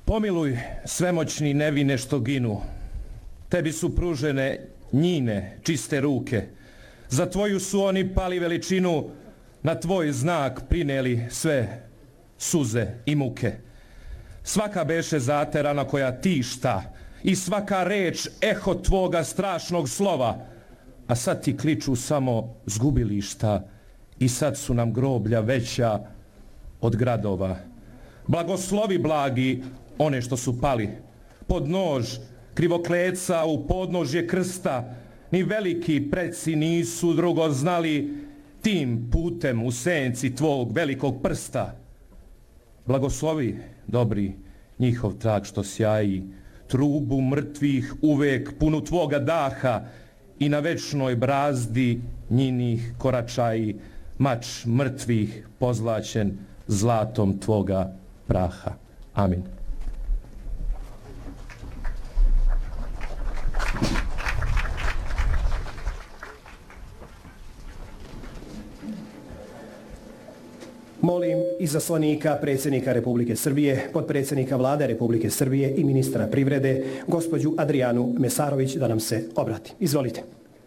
Pomiluj svemoćni nevine što ginu. Tebi su pružene njine čiste ruke. Za tvoju su oni pali veličinu, na tvoj znak prineli sve suze i muke. Svaka beše zaterana koja tišta i svaka reč eho tvoga strašnog slova, a sad ti kliču samo zgubilišta i sad su nam groblja veća od gradova. Blagoslovi blagi one što su pali pod nož krivokleca u podnožje krsta, ni veliki preci nisu drugo znali tim putem u senci tvog velikog prsta. Blagoslovi, dobri, njihov trag što sjaji, trubu mrtvih uvek punu tvoga daha i na večnoj brazdi njinih koračaji, mač mrtvih pozlaćen zlatom tvoga praha. Amin. Molim izaslanika predsjednika Republike Srbije, potpredsjednika Vlade Republike Srbije i ministra privrede, gospođu Adrijanu Mesarović, da nam se obrati. Izvolite.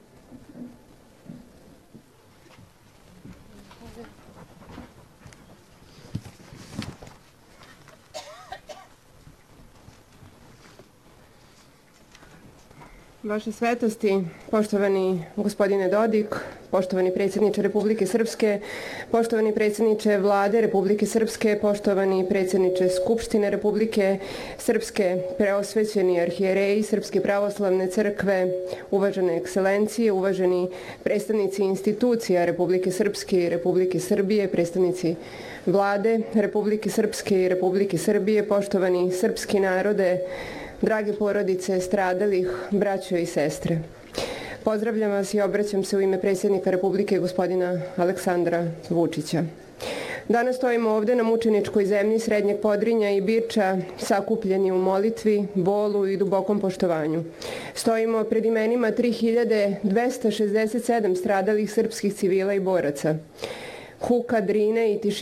Vaše svetosti, poštovani gospodine Dodik, poštovani predsjedniče Republike Srpske, poštovani predsjedniče Vlade Republike Srpske, poštovani predsjedniče Skupštine Republike Srpske, preosvećeni arhijereji Srpske pravoslavne crkve, uvažene ekscelencije, uvaženi predstavnici institucija Republike Srpske i Republike Srbije, predstavnici Vlade Republike Srpske i Republike Srbije, poštovani srpski narode, drage porodice stradalih, braćo i sestre. Pozdravljam vas i obraćam se u ime predsjednika Republike gospodina Aleksandra Vučića. Danas stojimo ovde na mučeničkoj zemlji Srednjeg Podrinja i Birča, sakupljeni u molitvi, bolu i dubokom poštovanju. Stojimo pred imenima 3267 stradalih srpskih civila i boraca. Huka, drine i tišina